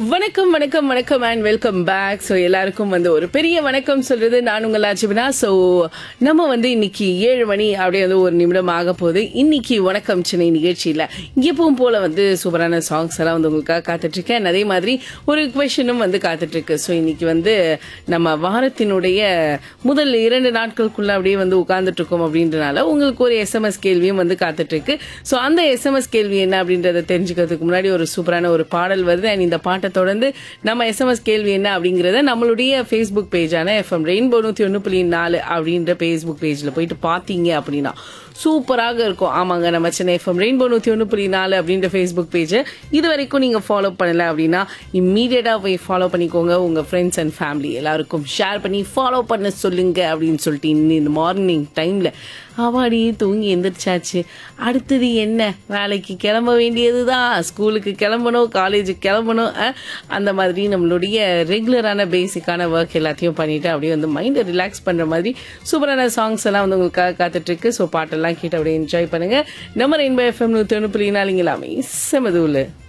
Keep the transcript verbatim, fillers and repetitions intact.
வணக்கம் வணக்கம் வணக்கம் அண்ட் வெல்கம் பேக். ஸோ எல்லாருக்கும் வந்து ஒரு பெரிய வணக்கம் சொல்றது நான் உங்கள் ஆச்சுவினா. ஸோ நம்ம வந்து இன்னைக்கு ஏழு மணி அப்படியே வந்து ஒரு நிமிடம் ஆக போகுது. இன்னைக்கு வணக்கம் சென்னை நிகழ்ச்சியில் எப்பவும் போல வந்து சூப்பரான சாங்ஸ் எல்லாம் வந்து உங்களுக்காக காத்துட்டு இருக்கேன். அதே மாதிரி ஒரு கொஷனும் வந்து காத்துட்டு இருக்கு. ஸோ இன்னைக்கு வந்து நம்ம வாரத்தினுடைய முதல் இரண்டு நாட்களுக்குள்ள அப்படியே வந்து உட்கார்ந்துட்டு இருக்கோம் அப்படின்றனால உங்களுக்கு ஒரு எஸ்எம்எஸ் கேள்வியும் வந்து காத்துட்டு இருக்கு. ஸோ அந்த எஸ்எம்எஸ் கேள்வி என்ன அப்படின்றத தெரிஞ்சுக்கிறதுக்கு முன்னாடி ஒரு சூப்பரான ஒரு பாடல் வருது. அண்ட் இந்த பாட்டை தொடர்ந்து நம்ம எஸ்எம்எஸ் கேள்வி என்ன அப்படிங்கறத நம்மளுடைய ஃபேஸ்புக் பேஜான எஃப்எம் ரெயின்போ நூத்தி ஒன்னு புள்ளி நாலு அப்படின்ற ஃபேஸ்புக் பேஜ்ல போயிட்டு பாத்தீங்க அப்படின்னா சூப்பராக இருக்கும். ஆமாங்க, நம்ம சென்னை எஃப்எம் ரெயின்போ நூத்தி ஒன்னு புள்ளி நாலு அப்படின்ற ஃபேஸ்புக் பேஜை இது வரைக்கும் நீங்க ஃபாலோ பண்ணல அப்படின்னா இம்மீடியட்டா போய் ஃபாலோ பண்ணிக்கோங்க. உங்க ஃப்ரெண்ட்ஸ் அண்ட் ஃபேமிலி எல்லாருக்கும் ஷேர் பண்ணி ஃபாலோ பண்ண சொல்லுங்க அப்படின்னு சொல்லிட்டு இந்த மார்னிங் டைம்ல அவாடி தூங்கி எந்திரிச்சாச்சு. அடுத்தது என்ன, வேலைக்கு கிளம்ப வேண்டியதுதான், ஸ்கூலுக்கு கிளம்பணும், காலேஜுக்கு கிளம்பணும். அந்த மாதிரி நம்மளுடைய ரெகுலரான பேசிக்கான ஒர்க் எல்லாத்தையும் பண்ணிட்டு அப்படியே வந்து மைண்டை ரிலாக்ஸ் பண்ற மாதிரி சூப்பரான சாங்ஸ் எல்லாம் வந்து உங்களுக்காக காத்துட்டு இருக்கு. ஸோ பாட்டெல்லாம் கேட்டு அப்படியே என்ஜாய் பண்ணுங்க. நம்ம ரெயின்போ எஃப்எம் நூத்தி ஒன்று புள்ளி நாலு எல்லாமே செமதூல.